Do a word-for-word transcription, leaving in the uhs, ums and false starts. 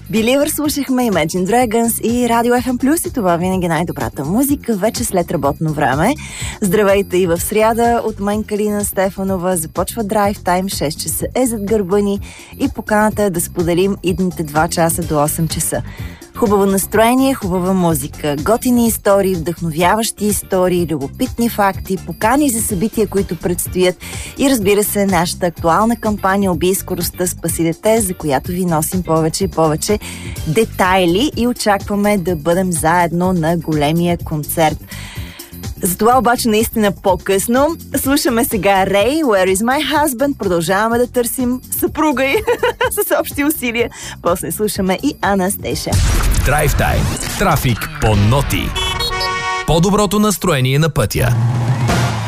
Believer слушахме Imagine Dragons и Радио Еф Ем Плюс, и това винаги най-добрата музика, вече след работно време. Здравейте и в сряда, от мен Калина Стефанова. Започва Drive Time, шест часа е зад гърба ни и поканата е да споделим идните два часа до осем часа. Хубаво настроение, хубава музика, готини истории, вдъхновяващи истории, любопитни факти, покани за събития, които предстоят и, разбира се, нашата актуална кампания "Убий скоростта, спаси дете", за която ви носим повече и повече детайли и очакваме да бъдем заедно на големия концерт. За това обаче наистина по-късно. Слушаме сега Рей, Where is my husband? Продължаваме да търсим съпруга й с общи усилия. После слушаме и Анастейша. Драйв Тайм. Трафик по ноти. По-доброто настроение на пътя.